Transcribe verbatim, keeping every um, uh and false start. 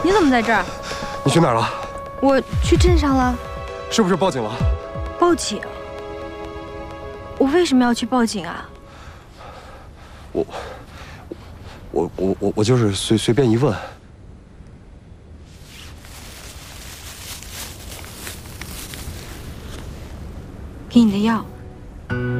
你怎么在这儿？ 你去哪儿了？ 我去镇上了。 是不是报警了？ 报警？我为什么要去报警啊？ 我，我我我我就是随随便一问。 给你的药。